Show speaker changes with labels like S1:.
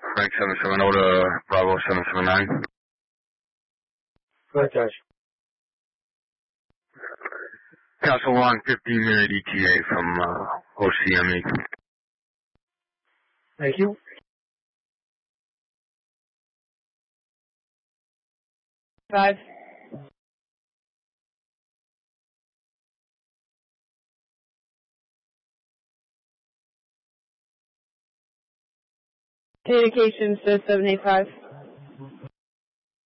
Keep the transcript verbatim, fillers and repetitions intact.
S1: Frank seven seven zero to Bravo seven seven nine.
S2: Go ahead, Josh.
S1: Castle One, fifteen minute E T A from uh, O C M E.
S2: Thank you.
S3: Five. Communications to seven eight five.